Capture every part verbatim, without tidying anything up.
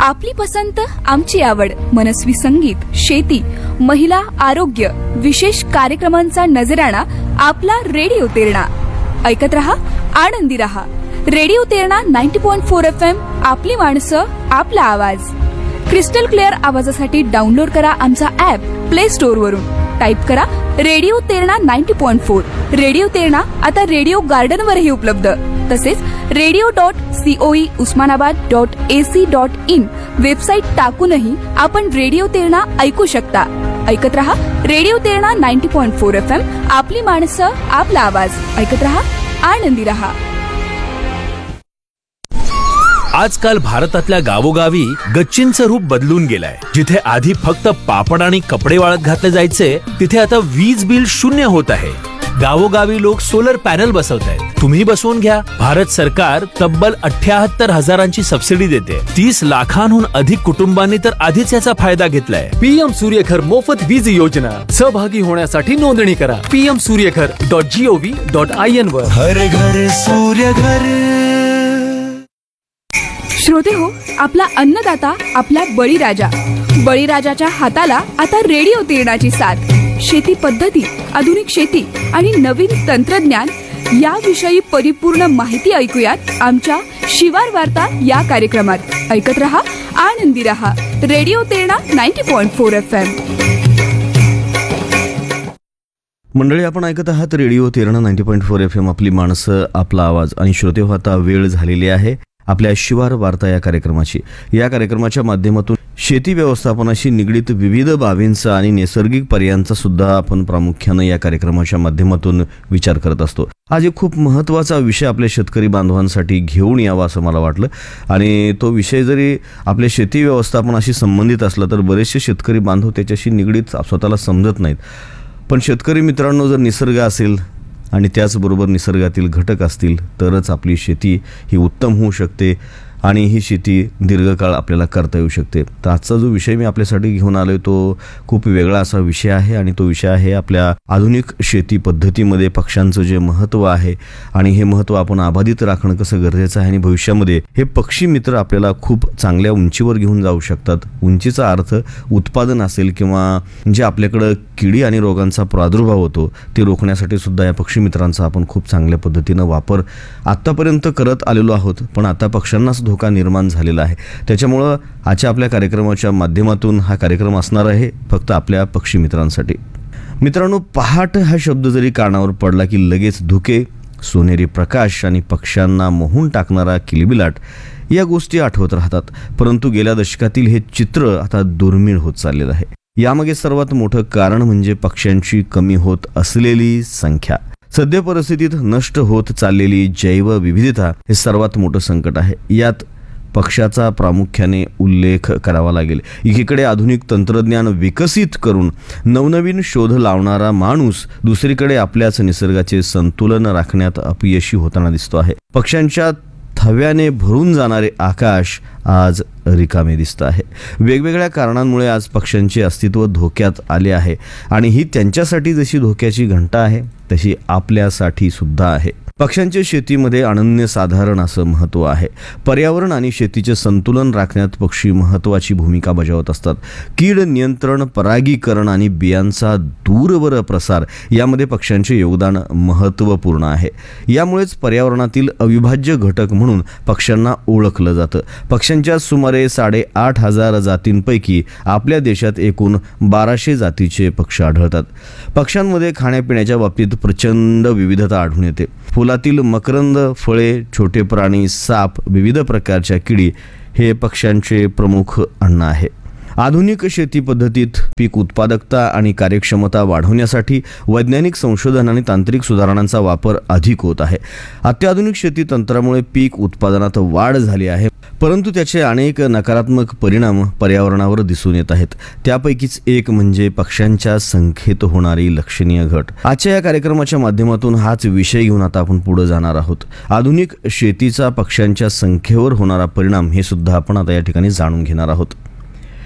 आपली पसंत आमची आवड, मनस्वी संगीत, शेती, महिला, आरोग्य, विशेष कार्यक्रमांचा नजराणा आपला रेडिओ तेरणा. ऐकत रहा, आनंदी रहा. रेडिओ तेरणा नव्वद पॉइंट चार एफ एम. आपली माणसं, आपला आवाज. क्रिस्टल क्लिअर आवाजासाठी डाउनलोड करा आमचा ऍप प्ले स्टोअर वरून. टाईप करा रेडिओ तेरणा नव्वद पॉइंट चार. रेडिओ तेरणा आता रेडिओ गार्डन वरही उपलब्ध. तसेच radio dot COE Osmanabad dot AC dot in website टाकूनही आपण रेडिओ तेरणा ऐकू शकता. ऐकत रहा रेडिओ तेरणा नव्वद पॉइंट चार एफ एम. आपली माणसं, आपला आवाज. ऐकत रहा, आनंदी रहा. आजकाल भारतातल्या गावोगावी गच्चींचं रूप बदलून गेलंय. जिथे आधी फक्त पापड आणि कपडे वाळत घातले जायचे, तिथे आता वीज बिल शून्य होत आहे. गावोगावी लोक सोलर पॅनल बसवत आहेत. तुम्ही बसवून घ्या. भारत सरकार तब्बल अठ्याहत्तर हजारांची सबसिडी देते. तीस लाखांहून अधिक कुटुंबांनी तर आधीच याचा फायदा घेतलाय. पीएम सूर्यघर मोफत वीज योजना. सहभागी होण्यासाठी नोंदणी करा PM Surya Ghar dot G O V dot I N वर. हर घर सूर्यघर. श्रोते हो, आपला अन्नदाता, आपला बळीराजा. बळीराजाच्या हाताला आता रेडिओ तेरणाची साथ. शेती पद्धती, आधुनिक शेती आणि नवीन तंत्रज्ञान याविषयी परिपूर्ण माहिती ऐकूयात आमच्या शिवार वार्ता या कार्यक्रमात. ऐकत रहा, आनंदी रहा. रेडिओ तेरणा नव्वद पॉइंट चार एफ एम. मंडळी, आपण ऐकत आहात रेडिओ तेरणा नव्वद पॉइंट चार एफ एम. आपली माणसं, आपला आवाज. आणि श्रोते हो, आता वेळ झालेली आहे आपल्या शिवार वार्ता या कार्यक्रमाची. या कार्यक्रमाच्या माध्यमातून शेती व्यवस्थापनाशी निगडीत विविध बाबींचा आणि नैसर्गिक पर्यायांचा सुद्धा आपण प्रामुख्यानं या कार्यक्रमाच्या माध्यमातून विचार करत असतो. आज एक खूप महत्त्वाचा विषय आपल्या शेतकरी बांधवांसाठी घेऊन यावा असं मला वाटलं. आणि तो विषय जरी आपल्या शेती व्यवस्थापनाशी संबंधित असला तर बरेचसे शेतकरी बांधव त्याच्याशी निगडीत स्वतःला समजत नाहीत. पण शेतकरी मित्रांनो, जर निसर्ग असेल आणि त्याचबरोबर निसर्गातील घटक असतील तरच आपली शेती ही उत्तम होऊ शकते आणि ही शेती दीर्घकाळ आपल्याला करता येऊ शकते. तर आजचा जो विषय मी आपल्यासाठी घेऊन आलो आहे तो खूप वेगळा असा विषय आहे. आणि तो विषय आहे आपल्या आधुनिक शेती पद्धतीमध्ये पक्ष्यांचं जे महत्त्व आहे आणि हे महत्त्व आपण अबाधित राखणं कसं गरजेचं आहे. आणि भविष्यामध्ये हे पक्षी मित्र आपल्याला खूप चांगल्या उंचीवर घेऊन जाऊ शकतात. उंचीचा अर्थ उत्पादन असेल किंवा जे आपल्याकडं किडी आणि रोगांचा प्रादुर्भाव होतो ते रोखण्यासाठी सुद्धा या पक्षी मित्रांचा आपण खूप चांगल्या पद्धतीनं वापर आत्तापर्यंत करत आलेलो आहोत. पण आता पक्ष्यांनाच धोका निर्माण झालेला आहे. त्याच्यामुळं आजच्या आपल्या कार्यक्रमाच्या माध्यमातून हा कार्यक्रम असणार आहे फक्त आपल्या पक्षी मित्रांसाठी. मित्रांनो, पहाट हा शब्द जरी कानावर पडला की लगेच धुके, सोनेरी प्रकाश आणि पक्ष्यांना मोहून टाकणारा किलबिलाट या गोष्टी आठवत राहतात. परंतु गेल्या दशकातील हे चित्र आता दुर्मिळ होत चाललेलं आहे. यामागे सर्वात मोठं कारण म्हणजे पक्ष्यांची कमी होत असलेली संख्या. सध्या परिस्थितीत नष्ट होत चाललेली जैवविविधता हे सर्वात मोठं संकट आहे. यात पक्ष्याचा प्रामुख्याने उल्लेख करावा लागेल. एकीकडे आधुनिक तंत्रज्ञान विकसित करून नवनवीन शोध लावणारा माणूस दुसरीकडे आपल्याच निसर्गाचे संतुलन राखण्यात अपयशी होताना दिसतो आहे. पक्ष्यांच्या थव्याने भरून जाणारे आकाश आज रिकामे दिसत आहे. वेगवेगळ्या कारणांमुळे आज पक्ष्यांचे अस्तित्व धोक्यात आले आहे आणि ही त्यांच्यासाठी जशी धोक्याची घंटा आहे तशी आपल्यासाठी सुद्धा आहे. पक्ष्यांच्या शेतीमध्ये अनन्यसाधारण असं महत्त्व आहे. पर्यावरण आणि शेतीचे संतुलन राखण्यात पक्षी महत्त्वाची भूमिका बजावत असतात. कीड नियंत्रण, परागीकरण आणि बियांचा दूरवर प्रसार यामध्ये पक्ष्यांचे योगदान महत्त्वपूर्ण आहे. यामुळेच पर्यावरणातील अविभाज्य घटक म्हणून पक्ष्यांना ओळखलं जातं. पक्ष्यांच्या सुमारे साडेआठ हजार जातींपैकी आपल्या देशात एकूण बाराशे जातीचे पक्षी आढळतात. पक्ष्यांमध्ये खाण्यापिण्याच्या बाबतीत प्रचंड विविधता आढळून येते. फुलातील मकरंद, फळे, छोटे प्राणी, साप, विविध प्रकारच्या किडी हे पक्ष्यांचे प्रमुख अन्न आहे. आधुनिक शेती पद्धतीत पीक उत्पादकता आणि कार्यक्षमता वाढवण्यासाठी वैज्ञानिक संशोधन आणि तांत्रिक सुधारणांचा वापर अधिक होत आहे. अत्याधुनिक शेती तंत्रामुळे पीक उत्पादनात वाढ झाली आहे, परंतु त्याचे अनेक नकारात्मक परिणाम पर्यावरणावर दिसून येत आहेत. त्यापैकीच एक म्हणजे पक्ष्यांच्या संख्येत होणारी लक्षणीय घट. आजच्या या कार्यक्रमाच्या माध्यमातून हाच विषय घेऊन आता आपण पुढे जाणार आहोत. आधुनिक शेतीचा पक्ष्यांच्या संख्येवर होणारा परिणाम हे सुद्धा आपण आता या ठिकाणी जाणून घेणार आहोत.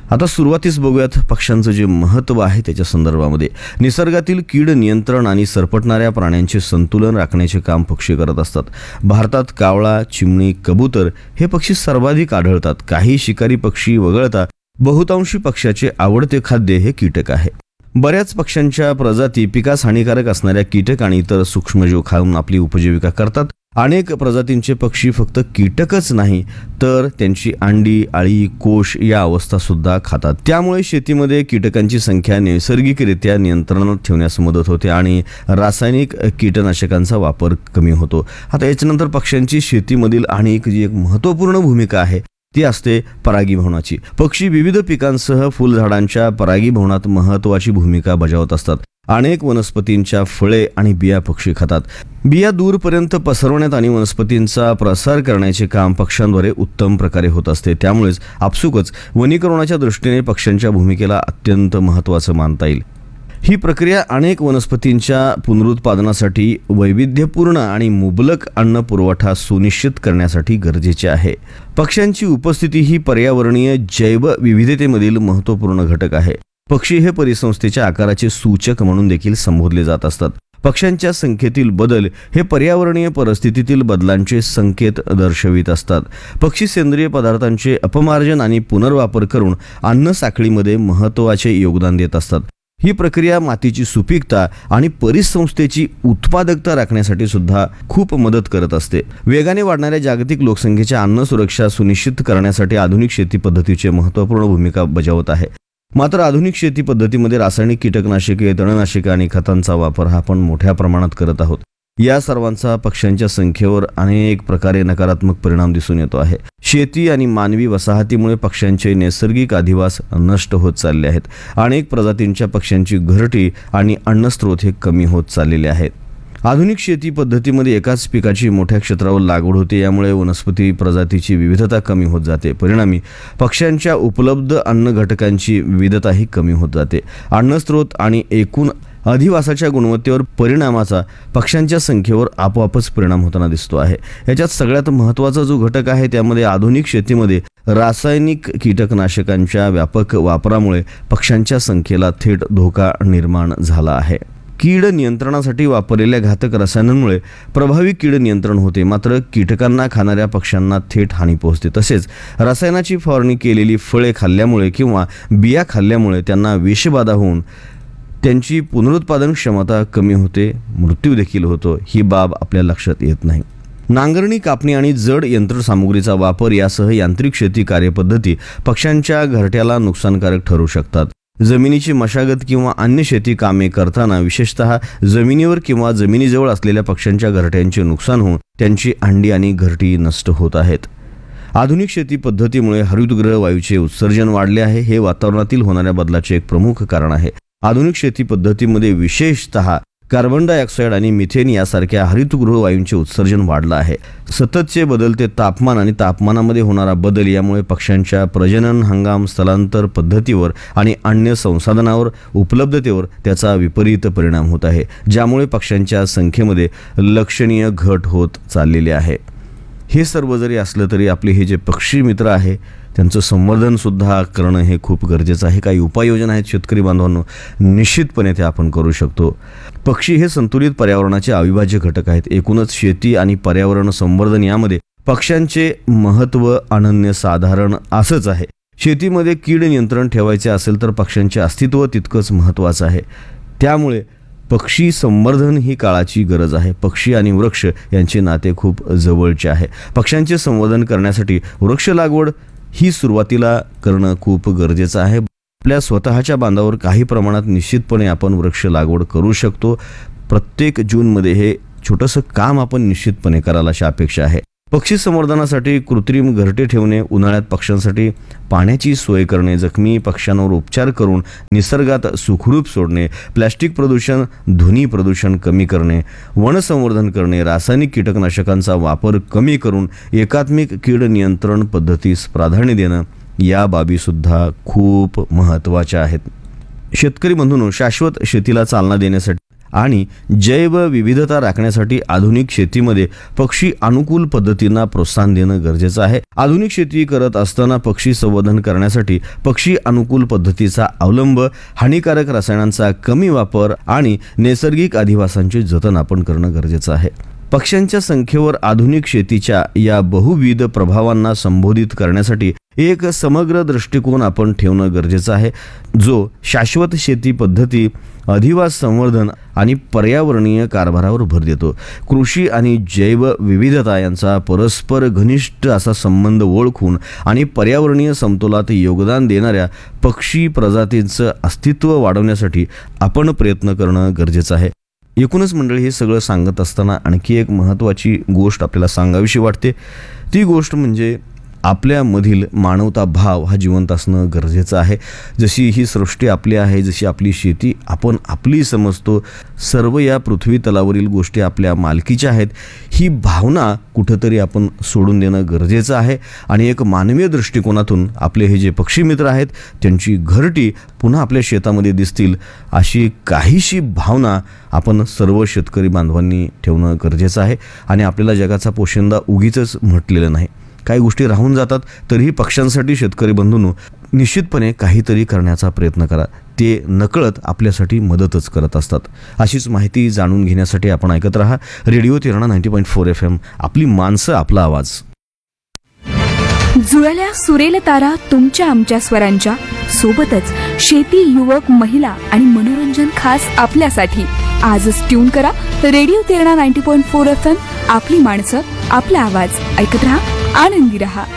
आता सुरुवातीस बघूयात पक्ष्यांचं जे महत्त्व आहे त्याच्या संदर्भामध्ये. निसर्गातील कीड नियंत्रण आणि सरपटणाऱ्या प्राण्यांचे संतुलन राखण्याचे काम पक्षी करत असतात. भारतात कावळा, चिमणी, कबूतर हे पक्षी सर्वाधिक आढळतात. काही शिकारी पक्षी वगळता बहुतांशी पक्ष्याचे आवडते खाद्य हे कीटक आहे. बऱ्याच पक्ष्यांच्या प्रजाती पिकास हानिकारक असणाऱ्या कीटक आणि इतर सूक्ष्मजीव खाऊन आपली उपजीविका करतात. अनेक प्रजातींचे पक्षी फक्त कीटकच नाही तर त्यांची अंडी, अळी, कोश या अवस्था सुद्धा खातात. त्यामुळे शेतीमध्ये कीटकांची संख्या नैसर्गिकरित्या नियंत्रणात ठेवण्यास मदत होते आणि रासायनिक कीटकनाशकांचा वापर कमी होतो. आता याच्यानंतर पक्ष्यांची शेतीमधील आणि एक जी एक महत्त्वपूर्ण भूमिका आहे ती असते परागीभवनाची. पक्षी विविध पिकांसह फुलझाडांच्या परागीभवनात महत्त्वाची भूमिका बजावत असतात. अनेक वनस्पतींच्या फळे आणि बिया पक्षी खातात. बिया दूरपर्यंत पसरवण्यात आणि वनस्पतींचा प्रसार करण्याचे काम पक्ष्यांद्वारे उत्तम प्रकारे होत असते. त्यामुळेच आपसुकच वनीकरणाच्या दृष्टीने पक्ष्यांच्या भूमिकेला अत्यंत महत्त्वाचं मानता येईल. ही प्रक्रिया अनेक वनस्पतींच्या पुनरुत्पादनासाठी वैविध्यपूर्ण आणि मुबलक अन्न पुरवठा सुनिश्चित करण्यासाठी गरजेची आहे. पक्ष्यांची उपस्थिती ही पर्यावरणीय जैव विविधतेमधील महत्त्वपूर्ण घटक आहे. पक्षी हे परिसंस्थेच्या आकाराचे सूचक म्हणून देखील संबोधले जात असतात. पक्ष्यांच्या संख्येतील बदल हे पर्यावरणीय परिस्थितीतील बदलांचे संकेत दर्शवित असतात. पक्षी सेंद्रिय पदार्थांचे अपमार्जन आणि पुनर्वापर करून अन्न साखळीमध्ये महत्त्वाचे योगदान देत असतात. ही प्रक्रिया मातीची सुपीकता आणि परिसंस्थेची उत्पादकता राखण्यासाठी सुद्धा खूप मदत करत असते. वेगाने वाढणाऱ्या जागतिक लोकसंख्येच्या अन्न सुरक्षा सुनिश्चित करण्यासाठी आधुनिक शेती पद्धतीची महत्त्वपूर्ण भूमिका बजावत आहे. मात्र आधुनिक शेती पद्धतीमध्ये रासायनिक कीटकनाशके, तणनाशके आणि खतांचा वापर हा आपण मोठ्या प्रमाणात करत आहोत. या सर्वांचा पक्ष्यांच्या संख्येवर अनेक प्रकारे नकारात्मक परिणाम दिसून येतो आहे. शेती आणि मानवी वसाहतीमुळे पक्ष्यांचे नैसर्गिक अधिवास नष्ट होत चालले आहेत. अनेक प्रजातींच्या पक्ष्यांची घरटी आणि अन्नस्रोत हे कमी होत चाललेले आहेत. आधुनिक शेती पद्धतीमध्ये एकाच पिकाची मोठ्या क्षेत्रावर लागवड होते. यामुळे वनस्पती प्रजातीची विविधता कमी होत जाते. परिणामी पक्ष्यांच्या उपलब्ध अन्न घटकांची विविधताही कमी होत जाते. अन्नस्रोत आणि एकूण अधिवासाच्या गुणवत्तेवर परिणामाचा पक्ष्यांच्या संख्येवर आपोआपच परिणाम होताना दिसतो आहे. याच्यात सगळ्यात महत्त्वाचा जो घटक आहे त्यामध्ये आधुनिक शेतीमध्ये रासायनिक कीटकनाशकांच्या व्यापक वापरामुळे पक्ष्यांच्या संख्येला थेट धोका निर्माण झाला आहे. कीड नियंत्रणासाठी वापरलेल्या घातक रसायनांमुळे प्रभावी कीड नियंत्रण होते, मात्र कीटकांना खाणाऱ्या पक्ष्यांना थेट हानी पोहोचते. तसेच रसायनाची फवारणी केलेली फळे खाल्ल्यामुळे किंवा बिया खाल्ल्यामुळे त्यांना विषबाधा होऊन त्यांची पुनरुत्पादन क्षमता कमी होते, मृत्यू देखील होतो. ही बाब आपल्या लक्षात येत नाही. नांगरणी, कापणी आणि जड यंत्रसामुग्रीचा वापर यासह यांत्रिक शेती कार्यपद्धती पक्ष्यांच्या घरट्याला नुकसानकारक ठरू शकतात. जमिनीची मशागत किंवा अन्य शेती कामे करताना विशेषतः जमिनीवर किंवा जमिनीजवळ असलेल्या पक्ष्यांच्या घरट्यांचे नुकसान होऊन त्यांची अंडी आणि घरटी नष्ट होत आहेत. आधुनिक शेती पद्धतीमुळे हरितगृह वायूचे उत्सर्जन वाढले आहे. हे वातावरणातील होणाऱ्या बदलाचे एक प्रमुख कारण आहे. आधुनिक शेती पद्धतीमध्ये विशेषतः कार्बन डायऑक्साईड आणि मिथेन यासारख्या हरितगृह वायूंचे उत्सर्जन वाढलं आहे. सततचे बदलते तापमान आणि तापमानामध्ये होणारा बदल यामुळे पक्ष्यांच्या प्रजनन, हंगाम, स्थलांतर पद्धतीवर आणि अन्य संसाधनावर उपलब्धतेवर त्याचा विपरीत परिणाम होत आहे, ज्यामुळे पक्ष्यांच्या संख्येमध्ये लक्षणीय घट होत चाललेली आहे. हे सर्व जरी असलं तरी आपले हे जे पक्षी मित्र आहे त्यांचं संवर्धन सुद्धा करणं हे खूप गरजेचं आहे. काही उपाययोजना आहेत शेतकरी बांधवांनो, निश्चितपणे ते आपण करू शकतो. पक्षी हे संतुलित पर्यावरणाचे अविभाज्य घटक आहेत. एकूणच शेती आणि पर्यावरण संवर्धन यामध्ये पक्ष्यांचे महत्त्व अनन्यसाधारण असंच आहे. शेतीमध्ये कीड नियंत्रण ठेवायचे असेल तर पक्ष्यांचे अस्तित्व तितकंच महत्त्वाचं आहे. त्यामुळे पक्षी संवर्धन ही काळाची गरज आहे. पक्षी आणि वृक्ष यांचे नाते खूप जवळचे आहे. पक्ष्यांचे संवर्धन करण्यासाठी वृक्ष लागवड ही सुरुवातीला करणं खूप गरजेचं आहे. आपल्या स्वतःच्या बांधावर काही प्रमाणात निश्चितपणे आपण वृक्ष लागवड करू शकतो. प्रत्येक जूनमध्ये हे छोटंसं काम आपण निश्चितपणे करायला अशी अपेक्षा आहे. पक्षी संवर्धनासाठी कृत्रिम घरटे ठेवणे, उन्हाळ्यात पक्ष्यांसाठी पाण्याची सोय करणे, जखमी पक्ष्यांवर उपचार करून निसर्गात सुखरूप सोडणे, प्लॅस्टिक प्रदूषण, ध्वनी प्रदूषण कमी करणे, वनसंवर्धन करणे, रासायनिक कीटकनाशकांचा वापर कमी करून एकात्मिक कीड नियंत्रण पद्धतीस प्राधान्य देणं या बाबीसुद्धा खूप महत्त्वाच्या आहेत. शेतकरी बंधूंनो, शाश्वत शेतीला चालना देण्यासाठी आणि जैव विविधता राखण्यासाठी आधुनिक शेतीमध्ये पक्षी अनुकूल पद्धतींना प्रोत्साहन देणं गरजेचं आहे. आधुनिक शेती करत असताना पक्षी संवर्धन करण्यासाठी पक्षी अनुकूल पद्धतीचा अवलंब, हानिकारक रसायनांचा कमी वापर आणि नैसर्गिक अधिवासांचे जतन आपण करणं गरजेचं आहे. पक्ष्यांच्या संख्येवर आधुनिक शेतीच्या या बहुविध प्रभावांना संबोधित करण्यासाठी एक समग्र दृष्टिकोन आपण ठेवणं गरजेचं आहे, जो शाश्वत शेती पद्धती, अधिवास संवर्धन आणि पर्यावरणीय कारभारावर भर देतो. कृषी आणि जैव विविधता यांचा परस्पर घनिष्ठ असा संबंध ओळखून आणि पर्यावरणीय समतोलात योगदान देणाऱ्या पक्षी प्रजातींचं अस्तित्व वाढवण्यासाठी आपण प्रयत्न करणं गरजेचं आहे. एकूणच मंडळी, हे सगळं सांगत असताना आणखी एक महत्त्वाची गोष्ट आपल्याला सांगावीशी वाटते. ती गोष्ट म्हणजे आपल्यामधील मानवता भाव हा जिवंत असणं गरजेचं आहे. जशी ही सृष्टी आपली आहे, जशी आपली शेती आपण आपली समजतो, सर्व या पृथ्वी तलावरील गोष्टी आपल्या मालकीच्या आहेत, ही भावना कुठंतरी आपण सोडून देणं गरजेचं आहे. आणि एक मानवीय दृष्टिकोनातून आपले हे जे पक्षी मित्र आहेत त्यांची घरटी पुन्हा आपल्या शेतामध्ये दिसतील, अशी काहीशी भावना आपण सर्व शेतकरी बांधवांनी ठेवणं गरजेचं आहे. आणि आपल्याला जगाचा पोशिंदा उगीचच म्हटलेलं नाही. काही गोष्टी राहून जातात, तरीही पक्ष्यांसाठी शेतकरी बंधूंनो निश्चितपणे काहीतरी करण्याचा प्रयत्न करा. ते नकळत आपल्यासाठी मदतच करत असतात. अशीच माहिती जाणून घेण्यासाठी आपण ऐकत राहा radio तिरणा ninety point four F M, आपली माणसं, आपला आवाज. जुळल्या सुरेल तारा तुमच्या आमच्या स्वरांच्या सोबतच शेती, युवक, महिला आणि मनोरंजन खास आपल्यासाठी. आजच ट्यून करा radio तिरणा ninety point four F M, आपली माणसं, आपला आवाज. ऐकत राहा, आनंदी रहा.